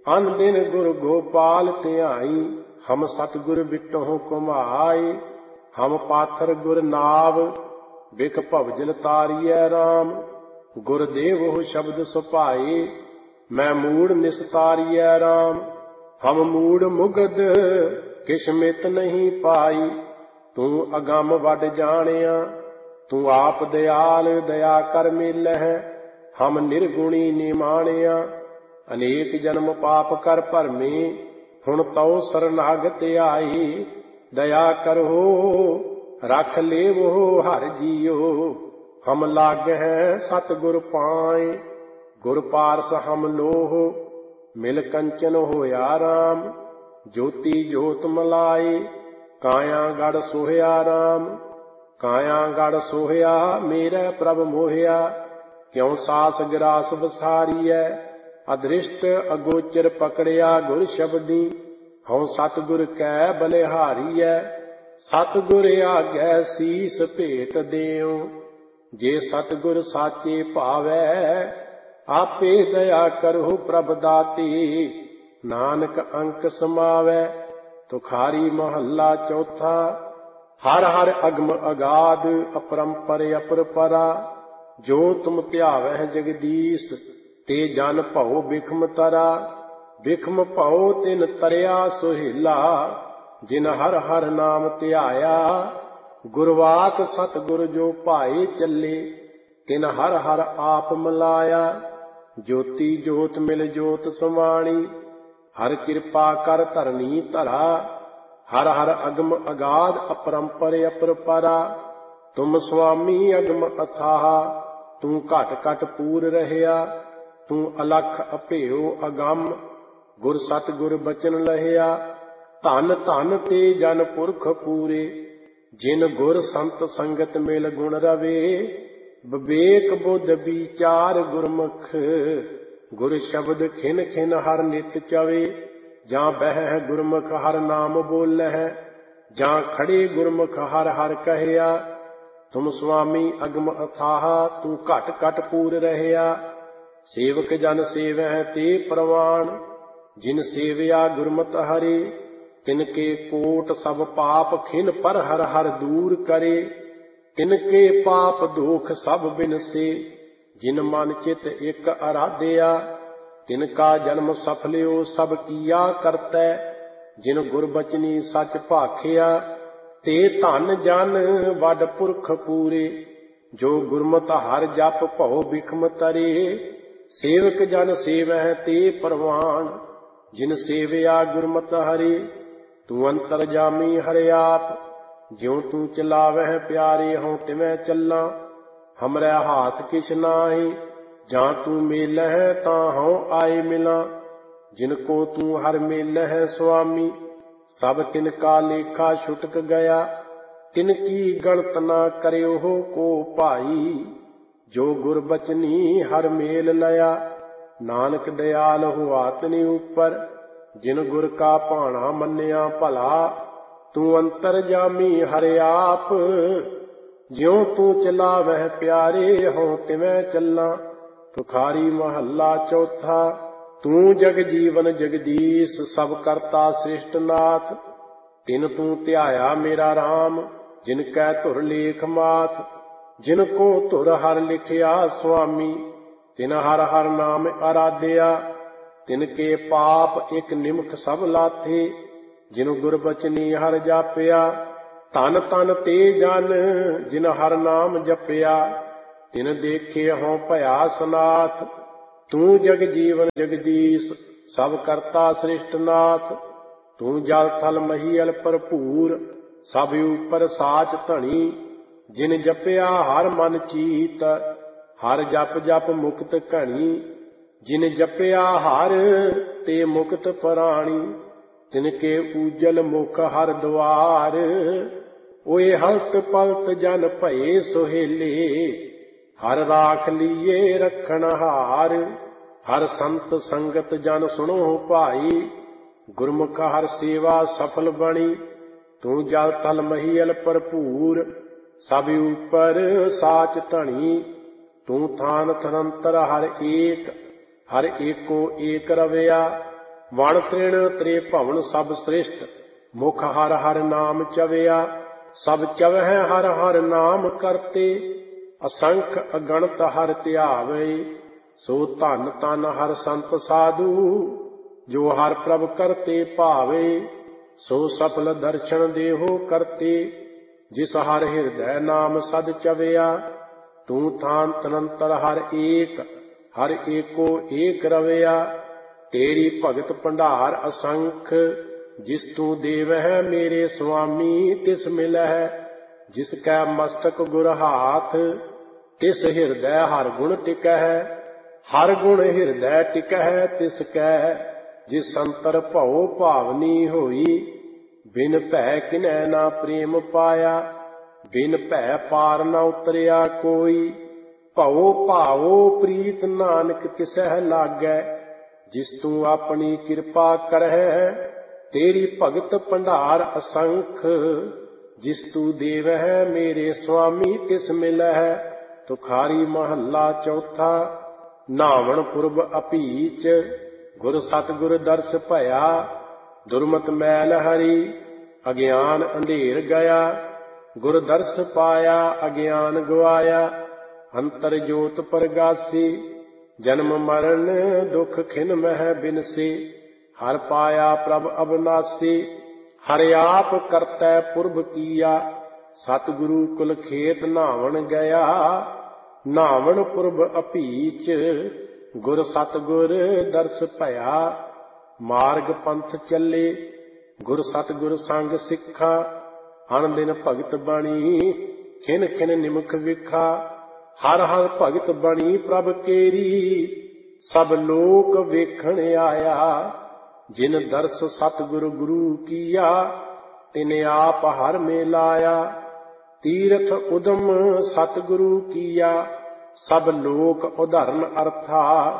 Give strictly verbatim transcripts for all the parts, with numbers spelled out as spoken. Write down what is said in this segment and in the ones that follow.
अन दिन गुर गोपाल ध्याई, हम सतगुर बिटों कुमाए। हम पाथर गुर नाव, बिक भवजल तारियै राम। गुरदेव हो शब्द सुभाए, मैं मूड निस्तारियै राम। हम मूड मुगद किश मित नहीं पाई, तू अगम वड जानिया। तू आप दयाल दया कर मेलह, हम निर्गुणी निमानिया। अनेक जन्म पाप कर भरमे, हुण तौ शरणागत आई। दया करो रख लेवो हर जियो, हम लागह सतगुर पाए। गुर पारस हम लोह, मिल कंचन होया राम। ज्योति ज्योत मलाए, काया गढ़ सोहया राम। काया गढ़ सोहया मेरे प्रभ मोहया, क्यों सास ग्रास बसारीऐ। अदृष्ट अगोचर पकड़िया गुर शब्दी, हऊँ सतगुर कै बलिहारीऐ। सतगुर आगै सीस भेट देओ, जे सतगुर साचे भावै। आपे दया करो प्रभ दाते, नानक अंक समावै। तुखारी महला चौथा। हर हर अगम अगाध, अपरंपर अपरपरा। जो तुम ध्यावह जगदीश, ते जन भਉ बिखम तरा। बिखम भਉ तिन तरिया सुहेला, जिन हर हर नाम ध्याया। गुरवाक सतगुर जो भाए चले, तिन हर हर आप मिलाया। ज्योति ज्योत मिल ज्योत समाणी, हर कृपा कर धरनी धरा। हर हर अगम अगाध, अपरंपर अपरपरा। तुम स्वामी अगम अथाह, तू घट घट पूर रहया। तू अलख अभेओ अगम, गुर सतगुर बचन लहिया। धन धन ते जन पुरख पूरे, जिन गुर संत संगत मिल गुण रवे। विवेक बुद्ध विचार गुरमुख, गुर शब्द खिन खिन हर नित चवे। जां बह गुरमुख हर नाम बोलह, जां खड़े गुरमुख हर हर कहया। तुम स्वामी अगम अथाह, तू घट घट पूर रहया। सेवक जन सेवह ते प्रवान, जिन सेवया गुरमत हरे। तिनके कोट सब पाप खिन पर हर हर दूर करे। तिनके पाप दोख सब बिनसे, जिन मन चित एक आराध्या। तिनका जन्म सफल्यो सब किया करतै, जिन गुरबचनी सच भाखिया। ते धन जन वड पुरख पूरे, जो गुरमत हर जप भਉ बिखम तरे। सेवक जन सेवह ते परवान, जिन सेवया गुरमत हरे। तू अंतरजामी हरे आप, ज्यों तू चलावह प्यारे हों तिवै चला। हमरे हाथ किछ नाहि, जां तू मेलह तां हऊँ आए मिला। जिनको तू हर मेलह स्वामी, सब तिनका लेखा छुटक गया। तिनकी गणत ना करयो को भाई, जो गुरबचनी हर मेल लया। नानक दयाल हुआ तिनि ऊपर, जिन गुर का भाणा मन्निया भला। तू अंतरजामी हरे आप, ज्यों तू चलावह प्यारे हों तिवै चला। तुखारी महला चौथा। तू जग जीवन जगदीश, सब करता सृष्ट नाथ। तिन तू ध्याया मेरा राम, जिनकै धुर लेख माथ। जिनको धुर हर लिखिया स्वामी, तिन हर हर नाम आराध्या। तिनके पाप एक निमख सब लाथे, जिन गुरबचनी हर जापिया। धन धन ते जन, जिन हर नाम जपिया। तिन देखे हों भया सनाथ। तू जग जीवन जगदीश, सब करता सृष्ट नाथ। तू जल थल महीयल भरपूर, सब ऊपर साच धनी। जिन जपिया हर मन चीत, हर जप जप मुक्त घणी। जिन जपिया हर ते मुक्त प्राणी, तिनके ऊजल मुख हर द्वार। ओए हलत पलत जन भये सुहेले, हर राख लीए रखन हार। हर संत संगत जन सुनो भाई, गुरमुख हर सेवा सफल बणी। तू जल थल महीयल भरपूर, सब ऊपर साच धनी। तू थान थनंतर हर एक, हर एको एक रविया। ਵਣ ਤ੍ਰਿਣ ਤ੍ਰੇ ਭਵਨ ਸਭ ਸ੍ਰਿਸ਼ਟ, ਮੁਖ ਹਰ ਹਰ ਨਾਮ ਚਵਿਆ। ਸਭ ਚਵਹਿ ਹਰ ਹਰ ਨਾਮ ਕਰਤੇ, ਅਸੰਖ ਅਗਣਤ ਹਰ ਧਿਆਵੇ। ਸੋ ਧਨ ਤਨ ਹਰ ਸੰਤ ਸਾਧੂ, ਜੋ ਹਰ ਪ੍ਰਭ ਕਰਤੇ ਭਾਵੇ। ਸੋ ਸਫਲ ਦਰਸ਼ਨ ਦੇਹੋ ਕਰਤੇ, ਜਿਸ ਹਰ ਹਿਰਦੈ ਨਾਮ ਸਦ ਚਵਿਆ। ਤੂੰ ਥਾਨ ਤਨੰਤਰ ਹਰ ਏਕ, ਹਰ ਏਕੋ ਏਕ ਰਵਿਆ। ਤੇਰੀ ਭਗਤ ਭੰਡਾਰ ਅਸੰਖ, ਜਿਸ ਤੂੰ ਦੇਵਹਿ ਮੇਰੇ ਸੁਆਮੀ ਤਿਸ ਮਿਲਹਿ। ਜਿਸ ਕੈ ਮਸਤਕ ਗੁਰ ਹਾਥ, ਤਿਸ ਹਿਰਦੈ ਹਰ ਗੁਣ ਟਿਕਹਿ। ਹਰ ਗੁਣ ਹਿਰਦੈ ਟਿਕਹਿ ਤਿਸ ਕੈ, ਜਿਸ ਸੰਤਰ ਭਉ ਭਾਵਨੀ ਹੋਈ। ਬਿਨ ਭੈ ਕਿਨੈ ਨਾ ਪ੍ਰੇਮ ਪਾਇਆ, ਬਿਨ ਭੈ ਪਾਰ ਨ ਉਤਰਿਆ ਕੋਈ। ਭਉ ਭਾਵੋ ਪ੍ਰੀਤ ਨਾਨਕ ਤਿਸਹਿ ਲਾਗੈ, ਜਿਸ ਤੂੰ ਆਪਣੀ ਕਿਰਪਾ ਕਰਹਿ। ਤੇਰੀ ਭਗਤ ਭੰਡਾਰ ਅਸੰਖ, ਜਿਸ ਤੂੰ ਦੇਵਹਿ ਮੇਰੇ ਸੁਆਮੀ ਤਿਸ ਮਿਲਹਿ। ਤੁਖਾਰੀ ਮਹੱਲਾ ਚੌਥਾ। ਨਾਵਣ ਪੁਰਬ ਅਭੀਚ, ਗੁਰ ਸਤਿਗੁਰ ਦਰਸ ਭਇਆ। ਦੁਰਮਤ ਮੈਲ ਹਰੀ, ਅਗਿਆਨ ਅੰਧੇਰ ਗਿਆ। ਗੁਰ ਦਰਸ ਪਾਇਆ, ਅਗਿਆਨ ਗਵਾਇਆ। ਅੰਤਰ ਜੋਤ ਪ੍ਰਗਾਸੀ, ਜਨਮ ਮਰਨ ਦੁਖ ਖਿਨ ਮਹਿ ਬਿਨਸੀ। ਹਰ ਪਾਇਆ ਪ੍ਰਭ ਅਬਨਾਸੀ, ਹਰਿ ਆਪ ਕਰਤੈ ਪੁਰਬ ਕੀਆ। ਸਤਿਗੁਰੂ ਕੁਲ ਖੇਤ ਨਾਵਣ ਗਿਆ। ਨਾਵਣ ਪੁਰਬ ਅਭੀਚ, ਗੁਰ ਸਤਿਗੁਰ ਦਰਸ ਭਇਆ। ਮਾਰਗ ਪੰਥ ਚੱਲੇ, ਗੁਰ ਸਤਿਗੁਰ ਸੰਗ ਸਿੱਖਾ। ਅਣ ਦਿਨ ਭਗਤ ਬਣੀ, ਖਿਨ ਖਿਨ ਨਿਮਖ ਵਿਖਾ। ਹਰ ਹਰ ਭਗਤ ਬਣੀ ਪ੍ਰਭ ਕੇਰੀ, ਸਭ ਲੋਕ ਵੇਖਣ ਆਇਆ। ਜਿਨ ਦਰਸ ਸਤਿਗੁਰ ਗੁਰੂ ਕੀਆ, ਤਿਨ ਆਪ ਹਰ ਮੇ ਲਾਇਆ। ਤੀਰਥ ਉਦਮ ਸਤਿਗੁਰੂ ਕੀਆ, ਸਭ ਲੋਕ ਉਧਰਨ ਅਰਥਾ।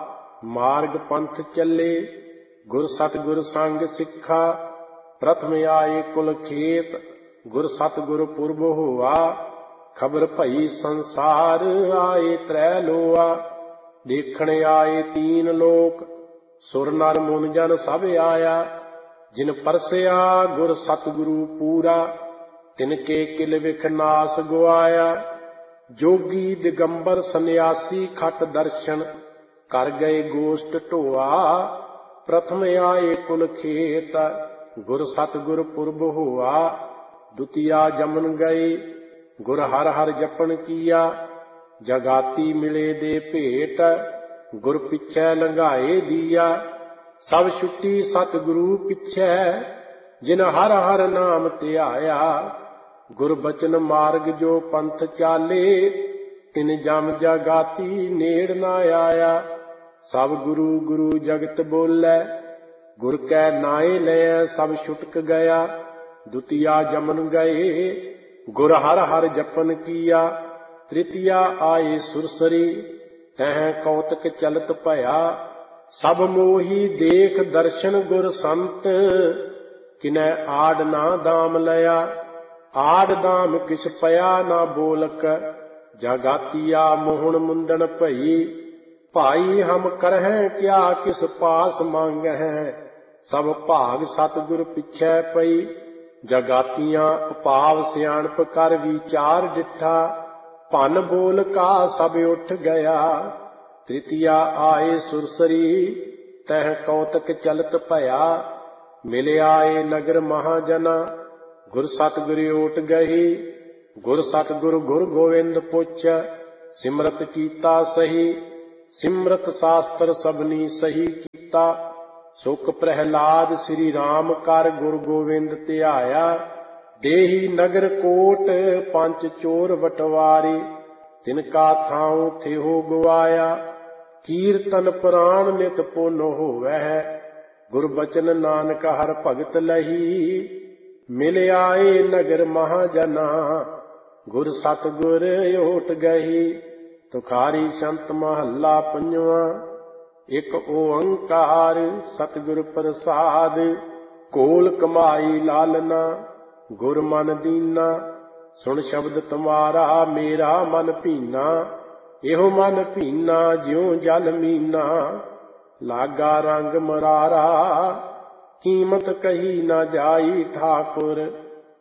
ਮਾਰਗ ਪੰਥ ਚੱਲੇ, ਗੁਰ ਸਤਿਗੁਰ ਸੰਗ ਸਿੱਖਾ। ਪ੍ਰਥਮ ਆਏ ਕੁਲ ਖੇਤ, ਗੁਰ ਸਤਿਗੁਰ ਪੁਰਬ ਹੋਆ। ਖਬਰ ਭਈ ਸੰਸਾਰ, ਆਏ ਤ੍ਰੈ ਲੋਆ। ਦੇਖਣ ਆਏ ਤੀਨ ਲੋਕ, ਸੁਰ ਨਰ ਮੁਨ ਜਨ ਸਭ ਆਇਆ। ਜਿਨ ਪਰਸਿਆ ਗੁਰ ਸਤਿਗੁਰੂ ਪੂਰਾ, ਤਿਨ ਕੇ ਕਿਲ ਵਿਖ ਨਾਸ ਗਵਾਇਆ। ਜੋਗੀ ਦਿਗੰਬਰ ਸੰਨਿਆਸੀ ਖਟ ਦਰਸ਼ਨ, ਕਰ ਗਏ ਗੋਸ਼ਟ ਢੋਆ। ਪ੍ਰਥਮ ਆਏ ਕੁਲ ਖੇਤ, ਗੁਰ ਸਤਿਗੁਰ ਪੁਰਬ ਹੋਆ। ਦੁਤੀਆ ਜਮਨ ਗਏ, ਗੁਰ ਹਰ ਹਰ ਜਪਨ ਕੀਆ। ਜਗਾਤੀ ਮਿਲੇ ਦੇ ਭੇਟ, ਗੁਰ ਪਿਛੈ ਲੰਘਾਏ ਦੀਆ। ਸਭ ਛੁੱਟੀ ਸਤਿਗੁਰੂ ਪਿਛੈ, ਜਿਨ ਹਰ ਹਰ ਨਾਮ ਧਿਆਇਆ। ਗੁਰ ਬਚਨ ਮਾਰਗ ਜੋ ਪੰਥ ਚਾਲੇ, ਤਿਨ ਜਮ ਜਗਾਤੀ ਨੇੜ ਨਾ ਆਇਆ। ਸਭ ਗੁਰੂ ਗੁਰੂ ਜਗਤ ਬੋਲੇ, ਗੁਰ ਕੈ ਨਾਏ ਲਇਐ ਸਭ ਛੁਟਕ ਗਿਆ। ਦੁਤੀਆ ਜਮਨ ਗਏ, ਗੁਰ ਹਰ ਹਰ ਜਪਨ ਕੀਆ। ਤ੍ਰਿਤੀਆ ਆਏ ਸੁਰਸਰੀ, ਤਹਿ ਕੌਤਕ ਚਲਤ ਭਇਆ। ਸਭ ਮੋਹੀ ਦੇਖ ਦਰਸ਼ਨ ਗੁਰ ਸੰਤ, ਕਿਨੈ ਆਡ ਨਾ ਦਾਮ ਲਿਆ। ਆਡ ਦਾਮ ਕਿਛ ਪਿਆ ਨਾ ਬੋਲਕ, ਜਗਾਤੀਆ ਮੋਹਣ ਮੁੰਦਣ ਭਈ। ਭਾਈ ਹਮ ਕਰਹਿ ਕਿਆ ਕਿਸ ਪਾਸ ਮੰਗਹਿ, ਸਭ ਭਾਗ ਸਤਿਗੁਰ ਪਿਛੈ ਪਈ। ਜਗਾਤੀਆਂ ਉਪਾਵ ਸਿਆਣਪ ਕਰ ਵਿਚਾਰ ਡਿਠਾ, ਭੰਨ ਬੋਲ ਕਾ ਸਭ ਉੱਠ ਗਿਆ। ਤ੍ਰਿਤੀਆ ਆਏ ਸੁਰਸਰੀ, ਤਹਿ ਕੌਤਕ ਚਲਤ ਭਇਆ। ਮਿਲ ਆਏ ਨਗਰ ਮਹਾਜਨਾ, ਗੁਰ ਸਤਿਗੁਰ ਓਟ ਗਹੀ। ਗੁਰ ਸਤਿਗੁਰ ਗੁਰ ਗੋਵਿੰਦ ਪੁੱਛ, ਸਿਮਰਤ ਕੀਤਾ ਸਹੀ। ਸਿਮਰਤ ਸ਼ਾਸਤਰ ਸਭਨੀ ਸਹੀ ਕੀਤਾ। ਸੁਖ ਪ੍ਰਹਿਲਾਦ ਸ੍ਰੀ ਰਾਮ ਕਰ ਗੁਰ ਗੋਵਿੰਦ ਧਿਆਇਆ। ਦੇਹੀ ਨਗਰ ਕੋਟ ਪੰਚ ਚੋਰ ਵਟਵਾਰੇ, ਤਿਨ ਕਾ ਥਾਉ ਥਿਹੋ ਗਵਾਇਆ। ਕੀਰਤਨ ਪ੍ਰਾਨ ਨਿਤ ਪੁੰਨ ਹੋਵੈ, ਗੁਰ ਬਚਨ ਨਾਨਕ ਹਰ ਭਗਤ ਲਹੀ। ਮਿਲ ਆਏ ਨਗਰ ਮਹਾਜਨਾ, ਗੁਰ ਸਤਿਗੁਰ ਓਟ ਗਹੀ। ਤੁਖਾਰੀ ਸੰਤ ਮਹੱਲਾ ਪੰਜਵਾਂ। ਇਕ ਓੰਕਾਰ ਸਤਿਗੁਰ ਪ੍ਰਸਾਦ, ਕੋਲ ਕਮਾਈ ਲਾਲਨਾ ਗੁਰ ਮਨ ਦੀਨਾ। ਸੁਣ ਸ਼ਬਦ ਤੁਮਾਰਾ ਮੇਰਾ ਮਨ ਭੀਨਾ, ਇਹੋ ਮਨ ਭੀਨਾ ਜਿਉ ਜਲ ਮੀਨਾ। ਲਾਗਾ ਰੰਗ ਮਰਾਰਾ, ਕੀਮਤ ਕਹੀ ਨਾ ਜਾਈ ਠਾਕੁਰ।